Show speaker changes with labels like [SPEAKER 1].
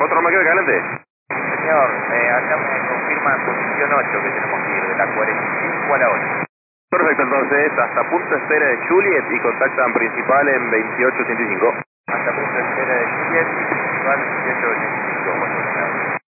[SPEAKER 1] ¿Otro más que caliente?
[SPEAKER 2] Señor, acá me confirman posición 8 que tenemos que ir de la 45 a la 8.
[SPEAKER 1] Perfecto, entonces hasta punto de espera de Juliet y contactan principal en 2885.
[SPEAKER 2] Hasta punto de espera de Juliet y principal 2885.